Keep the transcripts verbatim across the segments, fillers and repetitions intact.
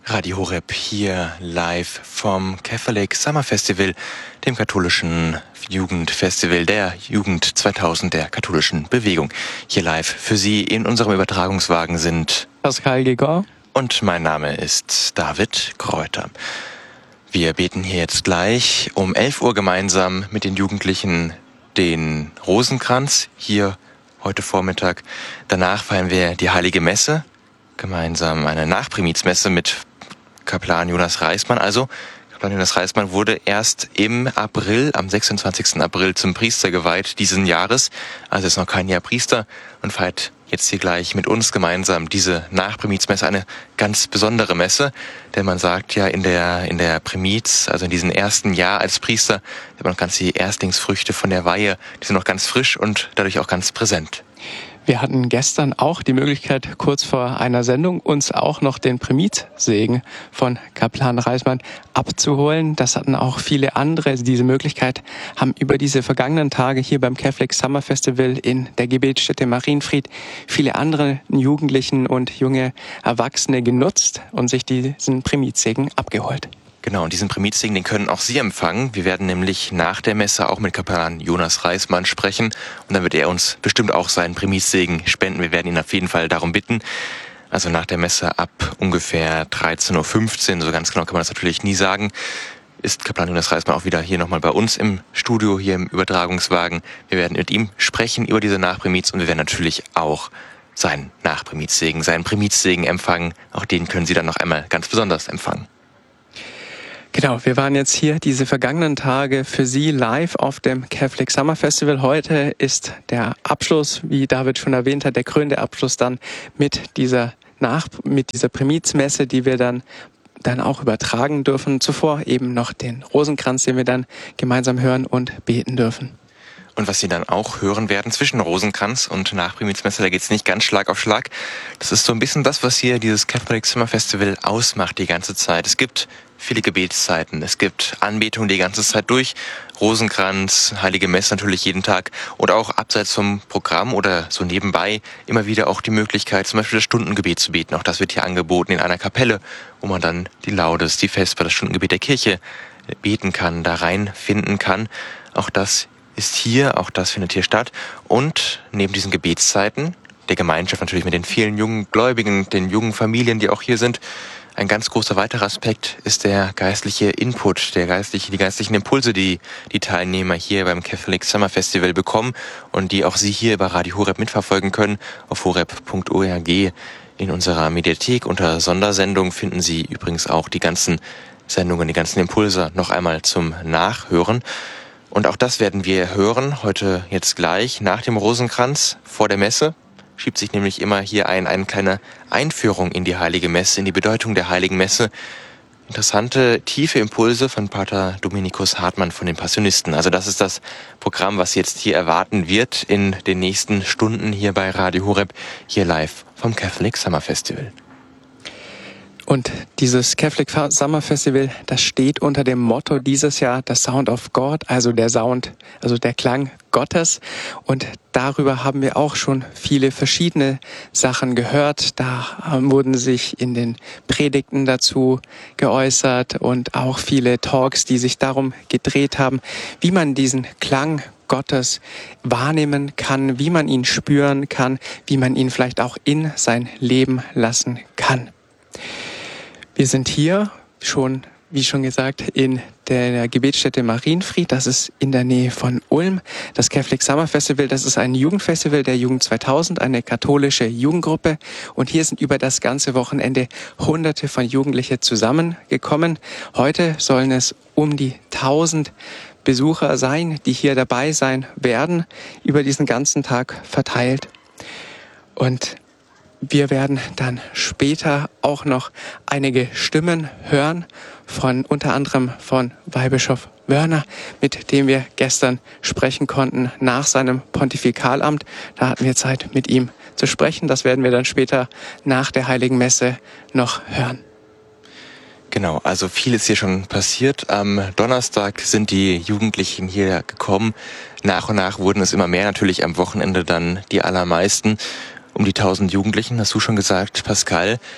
Radio Horeb hier live vom Catholic Summer Festival, dem katholischen Jugendfestival der Jugend zweitausend der katholischen Bewegung. Hier live für Sie in unserem Übertragungswagen sind Pascal Gegor und mein Name ist David Kräuter. Wir beten hier jetzt gleich um elf Uhr gemeinsam mit den Jugendlichen den Rosenkranz, hier heute Vormittag. Danach feiern wir die Heilige Messe, gemeinsam eine Nachprimizmesse mit Kaplan Jonas Reismann. Also, Kaplan Jonas Reismann wurde erst im April, am sechsundzwanzigsten April zum Priester geweiht diesen Jahres. Also ist noch kein Jahr Priester und feiert jetzt hier gleich mit uns gemeinsam diese Nachprimizmesse, eine ganz besondere Messe. Denn man sagt ja in der, in der Primiz, also in diesem ersten Jahr als Priester, man kann die Erstlingsfrüchte von der Weihe, die sind noch ganz frisch und dadurch auch ganz präsent. Wir hatten gestern auch die Möglichkeit, kurz vor einer Sendung uns auch noch den Primizsegen von Kaplan Reismann abzuholen. Das hatten auch viele andere. Also diese Möglichkeit haben über diese vergangenen Tage hier beim Catholic Summer Festival in der Gebetsstätte Marienfried viele andere Jugendlichen und junge Erwachsene genutzt und sich diesen Primizsegen abgeholt. Genau, und diesen Primizsegen, den können auch Sie empfangen. Wir werden nämlich nach der Messe auch mit Kaplan Jonas Reismann sprechen und dann wird er uns bestimmt auch seinen Primizsegen spenden. Wir werden ihn auf jeden Fall darum bitten. Also nach der Messe ab ungefähr dreizehn Uhr fünfzehn, so ganz genau kann man das natürlich nie sagen, ist Kaplan Jonas Reismann auch wieder hier nochmal bei uns im Studio, hier im Übertragungswagen. Wir werden mit ihm sprechen über diese Nachprimiz und wir werden natürlich auch seinen Nachprimizsegen, seinen Primizsegen empfangen. Auch den können Sie dann noch einmal ganz besonders empfangen. Genau, wir waren jetzt hier diese vergangenen Tage für Sie live auf dem Catholic Summer Festival. Heute ist der Abschluss, wie David schon erwähnt hat, der krönende Abschluss dann mit dieser Nach mit dieser Primizmesse, die wir dann dann auch übertragen dürfen. Zuvor eben noch den Rosenkranz, den wir dann gemeinsam hören und beten dürfen. Und was Sie dann auch hören werden zwischen Rosenkranz und Nachprimizmesse, da geht's nicht ganz Schlag auf Schlag. Das ist so ein bisschen das, was hier dieses Catholic Summer Festival ausmacht die ganze Zeit. Es gibt viele Gebetszeiten, es gibt Anbetung die ganze Zeit durch, Rosenkranz, Heilige Messe natürlich jeden Tag oder auch abseits vom Programm oder so nebenbei immer wieder auch die Möglichkeit, zum Beispiel das Stundengebet zu beten. Auch das wird hier angeboten in einer Kapelle, wo man dann die Laudes, die Vesper, das Stundengebet der Kirche beten kann, da reinfinden kann. Auch das ist hier, auch das findet hier statt. Und neben diesen Gebetszeiten, der Gemeinschaft natürlich mit den vielen jungen Gläubigen, den jungen Familien, die auch hier sind, ein ganz großer weiterer Aspekt ist der geistliche Input, der geistliche, die geistlichen Impulse, die die Teilnehmer hier beim Catholic Summer Festival bekommen und die auch Sie hier über Radio Horeb mitverfolgen können. Auf horeb punkt org in unserer Mediathek unter Sondersendung finden Sie übrigens auch die ganzen Sendungen, die ganzen Impulse noch einmal zum Nachhören. Und auch das werden wir hören, heute jetzt gleich nach dem Rosenkranz vor der Messe. Schiebt sich nämlich immer hier ein, eine kleine Einführung in die Heilige Messe, in die Bedeutung der Heiligen Messe. Interessante, tiefe Impulse von Pater Dominikus Hartmann von den Passionisten. Also das ist das Programm, was jetzt hier erwarten wird in den nächsten Stunden hier bei Radio Horeb, hier live vom Catholic Summer Festival. Und dieses Catholic Summer Festival, das steht unter dem Motto dieses Jahr, The Sound of God, also der Sound, also der Klang Gottes. Und darüber haben wir auch schon viele verschiedene Sachen gehört. Da wurden sich in den Predigten dazu geäußert und auch viele Talks, die sich darum gedreht haben, wie man diesen Klang Gottes wahrnehmen kann, wie man ihn spüren kann, wie man ihn vielleicht auch in sein Leben lassen kann. Wir sind hier schon, wie schon gesagt, in der Gebetsstätte Marienfried. Das ist in der Nähe von Ulm. Das Catholic Summer Festival, das ist ein Jugendfestival der Jugend zweitausend, eine katholische Jugendgruppe. Und hier sind über das ganze Wochenende Hunderte von Jugendlichen zusammengekommen. Heute sollen es um die tausend Besucher sein, die hier dabei sein werden, über diesen ganzen Tag verteilt. Und wir werden dann später auch noch einige Stimmen hören, von unter anderem von Weihbischof Wörner, mit dem wir gestern sprechen konnten nach seinem Pontifikalamt. Da hatten wir Zeit, mit ihm zu sprechen. Das werden wir dann später nach der Heiligen Messe noch hören. Genau, also viel ist hier schon passiert. Am Donnerstag sind die Jugendlichen hier gekommen. Nach und nach wurden es immer mehr, natürlich am Wochenende dann die allermeisten. Um die tausend Jugendlichen, hast du schon gesagt, Pascal.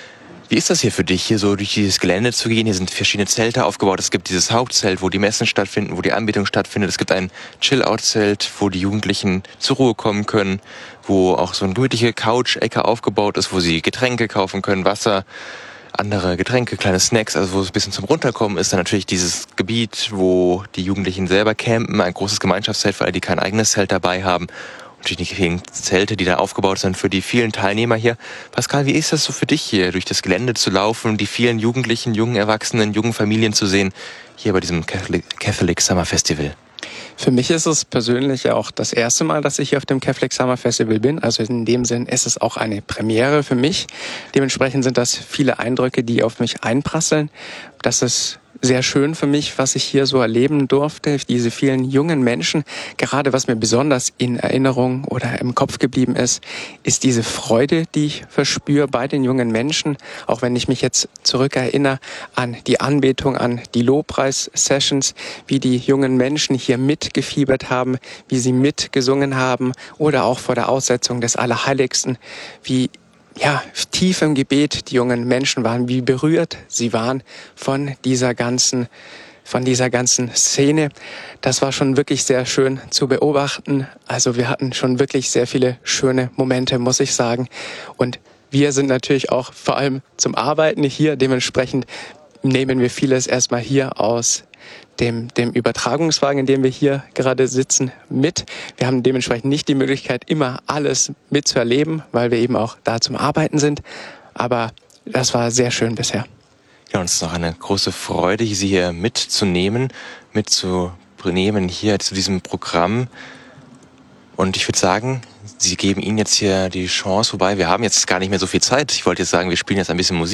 Wie ist das hier für dich, hier so durch dieses Gelände zu gehen? Hier sind verschiedene Zelte aufgebaut. Es gibt dieses Hauptzelt, wo die Messen stattfinden, wo die Anbetung stattfindet. Es gibt ein Chill-Out-Zelt, wo die Jugendlichen zur Ruhe kommen können, wo auch so eine gemütliche Couch-Ecke aufgebaut ist, wo sie Getränke kaufen können, Wasser, andere Getränke, kleine Snacks, also wo es ein bisschen zum Runterkommen ist. Dann natürlich dieses Gebiet, wo die Jugendlichen selber campen, ein großes Gemeinschaftszelt für alle, die kein eigenes Zelt dabei haben. Und natürlich die vielen Zelte, die da aufgebaut sind für die vielen Teilnehmer hier. Pascal, wie ist das so für dich hier, durch das Gelände zu laufen, die vielen Jugendlichen, jungen Erwachsenen, jungen Familien zu sehen, hier bei diesem Catholic, Catholic Summer Festival? Für mich ist es persönlich ja auch das erste Mal, dass ich hier auf dem Catholic Summer Festival bin. Also in dem Sinn ist es auch eine Premiere für mich. Dementsprechend sind das viele Eindrücke, die auf mich einprasseln. Das ist sehr schön für mich, was ich hier so erleben durfte, diese vielen jungen Menschen. Gerade was mir besonders in Erinnerung oder im Kopf geblieben ist, ist diese Freude, die ich verspüre bei den jungen Menschen. Auch wenn ich mich jetzt zurückerinnere an die Anbetung, an die Lobpreis-Sessions, wie die jungen Menschen hier mitgefiebert haben, wie sie mitgesungen haben oder auch vor der Aussetzung des Allerheiligsten, wie ja, tief im Gebet die jungen Menschen waren, wie berührt sie waren von dieser ganzen, von dieser ganzen Szene. Das war schon wirklich sehr schön zu beobachten. Also wir hatten schon wirklich sehr viele schöne Momente, muss ich sagen. Und wir sind natürlich auch vor allem zum Arbeiten hier. Dementsprechend nehmen wir vieles erstmal hier aus dem, dem Übertragungswagen, in dem wir hier gerade sitzen, mit. Wir haben dementsprechend nicht die Möglichkeit, immer alles mitzuerleben, weil wir eben auch da zum Arbeiten sind. Aber das war sehr schön bisher. Ja, uns ist noch eine große Freude, Sie hier mitzunehmen, mitzunehmen hier zu diesem Programm. Und ich würde sagen, Sie geben Ihnen jetzt hier die Chance, wobei wir haben jetzt gar nicht mehr so viel Zeit. Ich wollte jetzt sagen, wir spielen jetzt ein bisschen Musik.